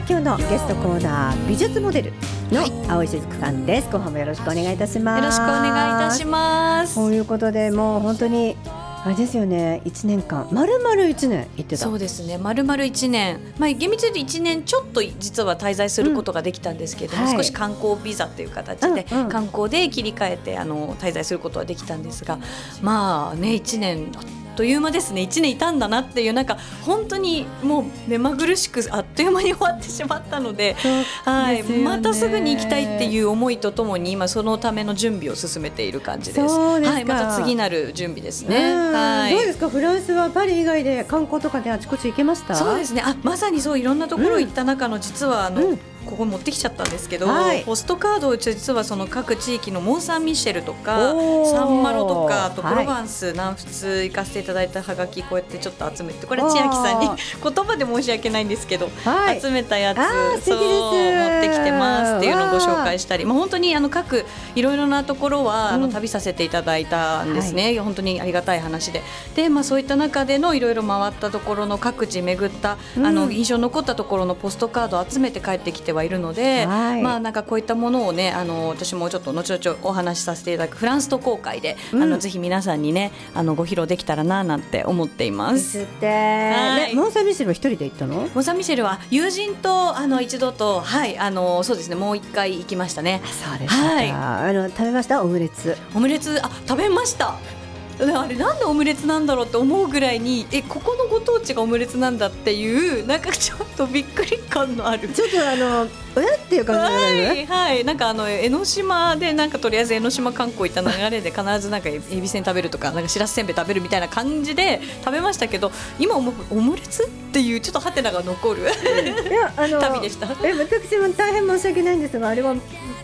今日のゲストコーナー美術モデルの青井しずくさんです。後半もよろしくお願いいたします。 よろしくお願いいたします。 ということでもう本当にあれですよね、1年間丸々1年行ってた。 そうですね、丸々1年、厳密に言うと1年ちょっと実は滞在することができたんですけれども、少し観光ビザという形で、観光で切り替えて滞在することはできたんですが、1年あっという間ですね。1年いたんだなっていう、なんか本当にもう目まぐるしくあっという間に終わってしまったので、またすぐに行きたいっていう思いとともに今そのための準備を進めている感じです。 そうですか。 また次なる準備ですね。 どうですか、フランスはパリ以外で観光とかであちこち行けました？ そうですね、まさにそう、いろんなところ行った中の実はここ持ってきちゃったんですけど、ポストカードを実はその各地域のモンサンミッシェルとかサンマロとか、あとプロヴァンス、南仏行かせていただいたハガキ、こうやってちょっと集めて、これ千秋さんに言葉で申し訳ないんですけど、集めたやつそう持ってきてますっていうのをご紹介したり、本当に各いろいろなところは旅させていただいたんですね。本当にありがたい話で、そういった中でのいろいろ回ったところの各地巡った、印象に残ったところのポストカードを集めて帰ってきてはいるので、なんかこういったものをね、私もちょっと後々お話しさせていただくフランスと公開で、ぜひ皆さんにねご披露できたらななんて思っています。 モンサンミシェルは一人で行ったの？ モンサンミシェルは友人と一度と、そうですね、もう一回行きましたね。 そうですか。食べました？オムレツ食べました。あれなんでオムレツなんだろうって思うぐらいに、ここのご当地がオムレツなんだっていう、なんかちょっとびっくり感のある、 ちょっと親っていう感じじゃない？ なんか江ノ島でなんかとりあえず江ノ島観光行った流れで必ずなんかエビせん食べるとか、なんかしらすせんべい食べるみたいな感じで食べましたけど、今思うオムレツっていうちょっとハテナが残る旅でした。 私も大変申し訳ないんですが、あれは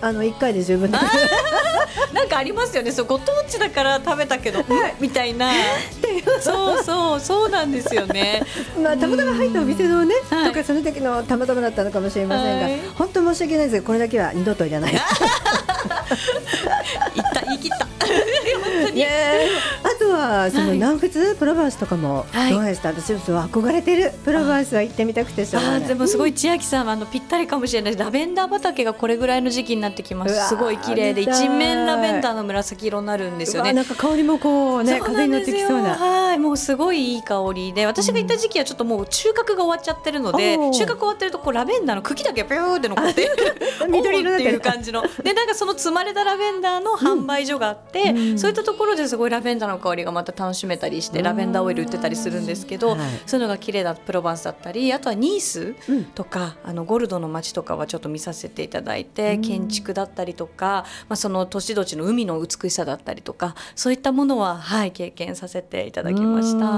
1回で十分だなんかありますよね、そうご当地だから食べたけど、みたいなそうなんですよね。 たまたま入ったお店のね、とかその時のたまたまだったのかもしれませんが、本当申し訳ないですが、これだけは二度といらない言い切ったあとはその南仏、プロヴァンスとかもどうでした？私は憧れてるプロヴァンスは行ってみたくてしょうがない。 でもすごい千秋さんぴったりかもしれないです。ラベンダー畑がこれぐらいの時期になってきます。すごい綺麗で一面ラベンダーの紫色になるんですよね。 なんか香りもこうね、風に乗ってきそうな。 もうすごいいい香りで、私が行った時期はちょっともう収穫が終わっちゃってるので、収穫終わってるとこうラベンダーの茎だけピューって残って緑色っていう感じので、なんかその積まれたラベンダーの販売所があって、そういったところですごいラベンダーの香りがまた楽しめたりして、ラベンダーオイル売ってたりするんですけど、そういうのが綺麗なプロヴァンスだったり、あとはニースとか、ゴルドの街とかはちょっと見させていただいて、建築だったりとか、その土地土地の海の美しさだったりとか、そういったものは、経験させていただきました。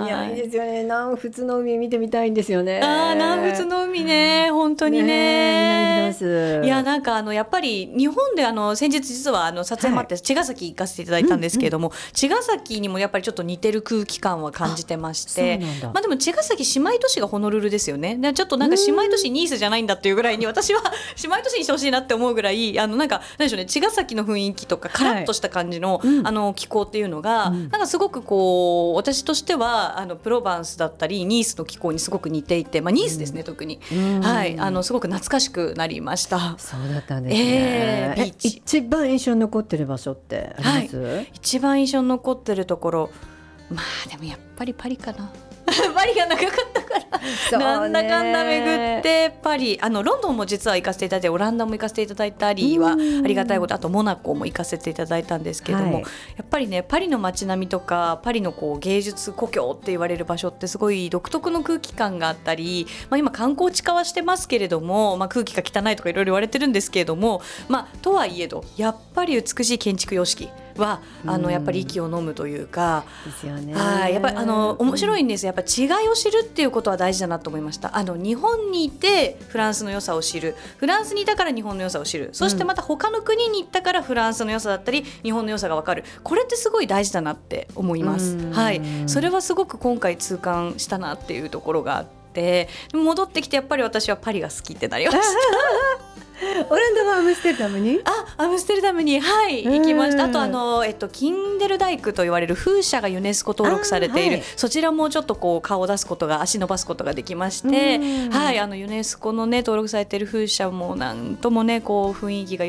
いや、いいですよね。南仏の海見てみたいんですよね。 南仏の海ね、本当にね。いや、なんかやっぱり日本で先日実は撮影もあって茅ヶ崎行かせていただいたんですけれども、茅ヶ崎にもやっぱりちょっと似てる空気感は感じてまして、でも茅ヶ崎姉妹都市がホノルルですよね。でちょっとなんか姉妹都市ニースじゃないんだっていうぐらいに、私は姉妹都市にしてほしいなって思うぐらい、なんか何でしょうね、茅ヶ崎の雰囲気とかカラッとした感じの、気候っていうのが、なんかすごくこう私としてはプロヴァンスだったりニースの気候にすごく似ていて、ニースですね、特に、すごく懐かしくなりました。 そうだったんですね。ビーチ、一番印象に残ってる場所ってあります？ 一番印象に残ってるところ、でもやっぱりパリかなパリが長かったからなんだかんだ巡ってパリ、ロンドンも実は行かせていただいて、オランダも行かせていただいたりはありがたいこと、あとモナコも行かせていただいたんですけれども、やっぱりね、パリの街並みとかパリのこう芸術故郷って言われる場所ってすごい独特の空気感があったり、今観光地化はしてますけれども、空気が汚いとかいろいろ言われてるんですけれども、とはいえどやっぱり美しい建築様式はやっぱり息を飲むというかですよね。 やっぱり面白いんです。やっぱ違いを知るっていうことは大事だなと思いました。日本にいてフランスの良さを知る、フランスにいたから日本の良さを知る、そしてまた他の国に行ったからフランスの良さだったり日本の良さが分かる、これってすごい大事だなって思います。それはすごく今回痛感したなっていうところがあって、戻ってきてやっぱり私はパリが好きってなりましたオランダはアムステルダムに？ アムステルダムに、行きました。あとキンデルダイクと言われる風車がユネスコ登録されている、そちらもちょっとこう顔を出すことが、足伸ばすことができまして、ユネスコのね登録されている風車もなんともねこう雰囲気が